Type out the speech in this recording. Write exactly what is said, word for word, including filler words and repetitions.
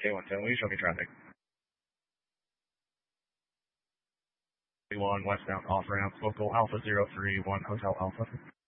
K one ten, will you show me traffic? one westbound off ramp, local Alpha zero three one Hotel Alpha.